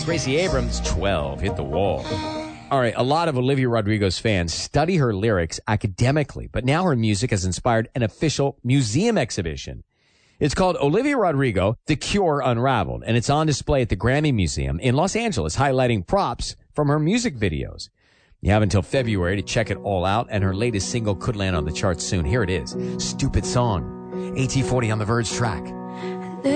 Gracie Abrams, 12, hit the wall. All right, a lot of Olivia Rodrigo's fans study her lyrics academically, but now her music has inspired an official museum exhibition. It's called Olivia Rodrigo, The Cure Unraveled, and it's on display at the Grammy Museum in Los Angeles, highlighting props from her music videos. You have until February to check it all out, and her latest single could land on the charts soon. Here it is, Stupid Song, AT40 on the Verge track.